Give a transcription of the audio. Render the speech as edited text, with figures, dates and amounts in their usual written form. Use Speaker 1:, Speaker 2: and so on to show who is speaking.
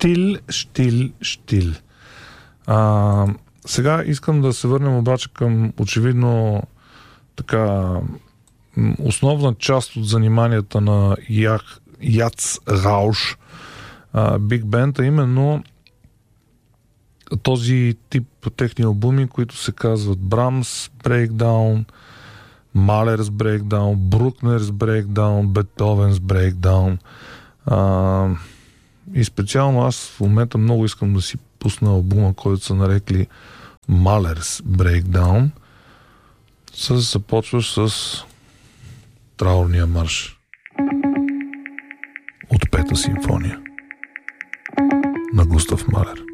Speaker 1: Штил. Сега искам да се върнем обаче към очевидно така основна част от заниманията на Яц Рауш Биг Бенд, а именно този тип техни албуми, които се казват Брамс Breakdown, Малерс Breakdown, Брукнерс Breakdown, Бетовенс Breakdown. И специално аз в момента много искам да си пусна албума, който са нарекли Малерс Breakdown. Започваш с траурния марш от Пета симфония на Густав Малер.